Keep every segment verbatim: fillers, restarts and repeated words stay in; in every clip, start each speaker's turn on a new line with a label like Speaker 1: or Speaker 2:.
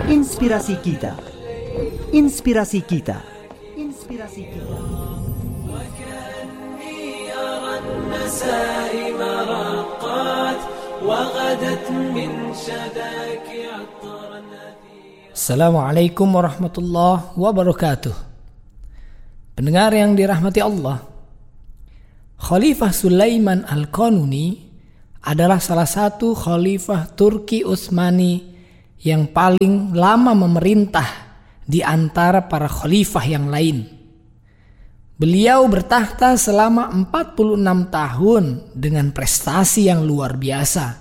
Speaker 1: Inspirasi kita. Inspirasi kita. Inspirasi kita.
Speaker 2: Assalamualaikum warahmatullahi wabarakatuh. Pendengar yang dirahmati Allah, Khalifah Sulaiman Al-Qanuni adalah salah satu khalifah Turki Utsmani yang paling lama memerintah di antara para khalifah yang lain. Beliau bertahta selama empat puluh enam tahun dengan prestasi yang luar biasa.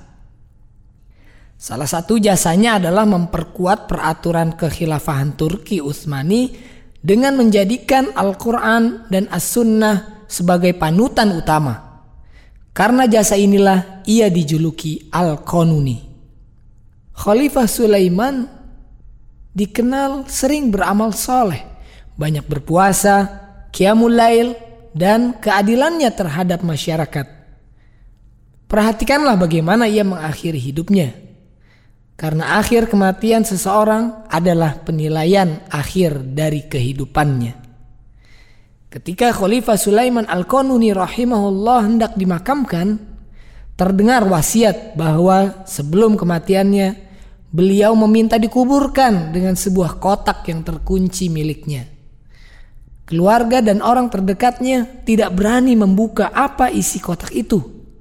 Speaker 2: Salah satu jasanya adalah memperkuat peraturan kekhilafahan Turki Utsmani dengan menjadikan Al-Quran dan As-Sunnah sebagai panutan utama. Karena jasa inilah ia dijuluki Al-Qanuni. Khalifah Sulaiman dikenal sering beramal soleh, banyak berpuasa, qiyamul lail, dan keadilannya terhadap masyarakat. Perhatikanlah bagaimana ia mengakhiri hidupnya. Karena akhir kematian seseorang adalah penilaian akhir dari kehidupannya. Ketika Khalifah Sulaiman Al-Qanuni rahimahullah hendak dimakamkan, terdengar wasiat bahwa sebelum kematiannya beliau meminta dikuburkan dengan sebuah kotak yang terkunci miliknya. Keluarga dan orang terdekatnya tidak berani membuka apa isi kotak itu.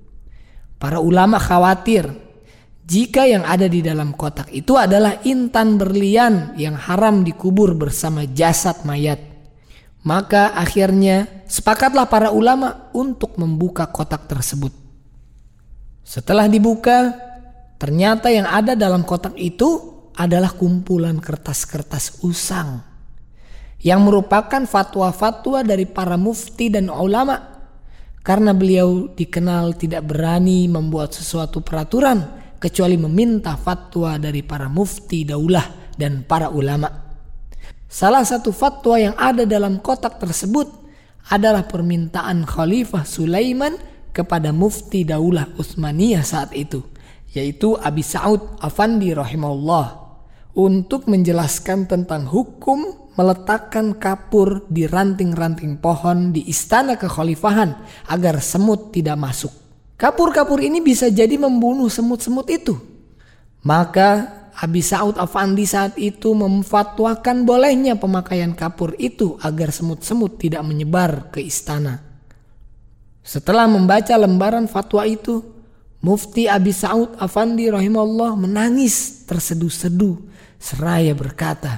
Speaker 2: Para ulama khawatir jika yang ada di dalam kotak itu adalah intan berlian yang haram dikubur bersama jasad mayat. Maka akhirnya sepakatlah para ulama untuk membuka kotak tersebut. Setelah dibuka, ternyata yang ada dalam kotak itu adalah kumpulan kertas-kertas usang yang merupakan fatwa-fatwa dari para mufti dan ulama. Karena beliau dikenal tidak berani membuat sesuatu peraturan kecuali meminta fatwa dari para mufti daulah dan para ulama. Salah satu fatwa yang ada dalam kotak tersebut adalah permintaan Khalifah Sulaiman kepada mufti daulah Utsmaniyah saat itu, yaitu Abi Sa'ud Afandi rahimahullah, untuk menjelaskan tentang hukum meletakkan kapur di ranting-ranting pohon di istana kekhalifahan agar semut tidak masuk. Kapur-kapur ini bisa jadi membunuh semut-semut itu. Maka Abi Sa'ud Afandi saat itu memfatwakan bolehnya pemakaian kapur itu agar semut-semut tidak menyebar ke istana. Setelah membaca lembaran fatwa itu, Mufti Abi Sa'ud Afandi rahimahullah menangis terseduh-seduh seraya berkata,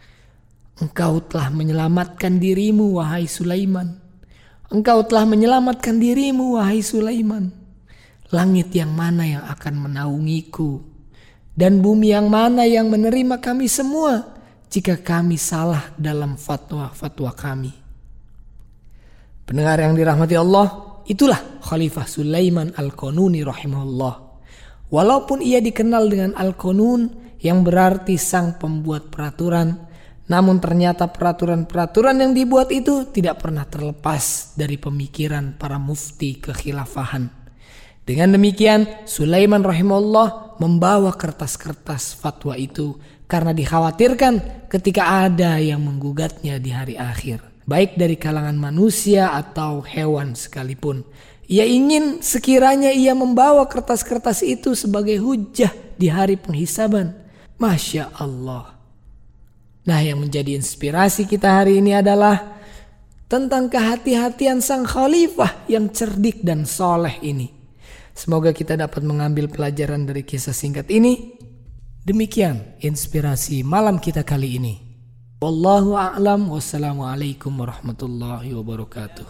Speaker 2: "Engkau telah menyelamatkan dirimu wahai Sulaiman. Engkau telah menyelamatkan dirimu wahai Sulaiman. Langit yang mana yang akan menaungiku, dan bumi yang mana yang menerima kami semua jika kami salah dalam fatwa-fatwa kami." Pendengar yang dirahmati Allah, itulah Khalifah Sulaiman Al-Qanuni rahimahullah. Walaupun ia dikenal dengan Al-Qanun yang berarti sang pembuat peraturan, namun ternyata peraturan-peraturan yang dibuat itu tidak pernah terlepas dari pemikiran para mufti kekhilafahan. Dengan demikian, Sulaiman rahimahullah membawa kertas-kertas fatwa itu karena dikhawatirkan ketika ada yang menggugatnya di hari akhir, baik dari kalangan manusia atau hewan sekalipun. Ia ingin sekiranya ia membawa kertas-kertas itu sebagai hujjah di hari penghisaban. Masya Allah. Nah, yang menjadi inspirasi kita hari ini adalah tentang kehati-hatian sang khalifah yang cerdik dan soleh ini. Semoga kita dapat mengambil pelajaran dari kisah singkat ini. Demikian inspirasi malam kita kali ini. Wallahu a'lam. Wassalamualaikum warahmatullahi wabarakatuh.